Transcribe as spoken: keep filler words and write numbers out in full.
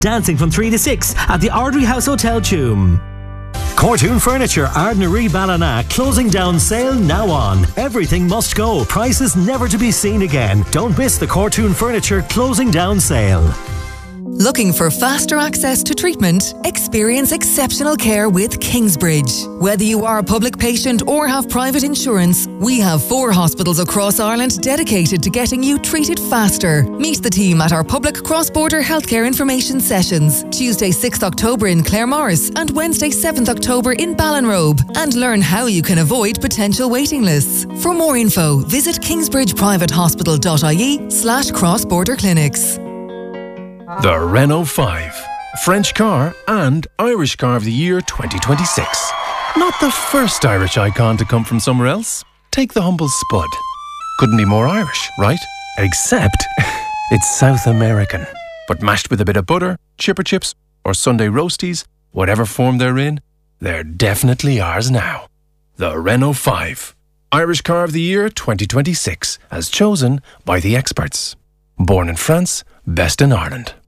Dancing from three to six at the Ardrey House Hotel, Tuam. Cortoon Furniture, Ardnaree Ballina, closing down sale now on. Everything must go. Prices never to be seen again. Don't miss the Cortoon Furniture closing down sale. Looking for faster access to treatment? Experience exceptional care with Kingsbridge. Whether you are a public patient or have private insurance, we have four hospitals across Ireland dedicated to getting you treated faster. Meet the team at our public cross-border healthcare information sessions, Tuesday sixth October in Claremorris and Wednesday seventh October in Ballinrobe, and learn how you can avoid potential waiting lists. For more info, visit kingsbridgeprivatehospital.ie slash cross-border clinics. The Renault five, French car and Irish Car of the Year twenty twenty-six. Not the first Irish icon to come from somewhere else. Take the humble Spud. Couldn't be more Irish, right? Except it's South American. But mashed with a bit of butter, chipper chips, or Sunday roasties, whatever form they're in, they're definitely ours now. The Renault five, Irish Car of the Year twenty twenty-six, as chosen by the experts. Born in France, best in Ireland.